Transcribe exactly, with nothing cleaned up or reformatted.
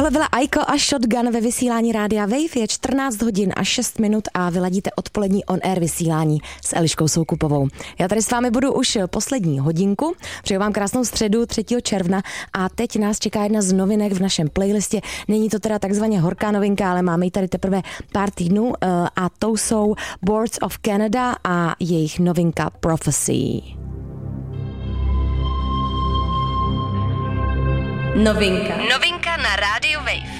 Tohle byla Aiko a Shotgun ve vysílání Rádia Wave. Je čtrnáct hodin a šest minut a vyladíte odpolední on-air vysílání s Eliškou Soukupovou. Já tady s vámi budu už poslední hodinku. Přeju vám krásnou středu třetího června a teď nás čeká jedna z novinek v našem playlistě. Není to teda takzvaně horká novinka, ale máme ji tady teprve pár týdnů a to jsou Boards of Canada a jejich novinka Prophecy. Novinka. Novinka na rádiu Wave.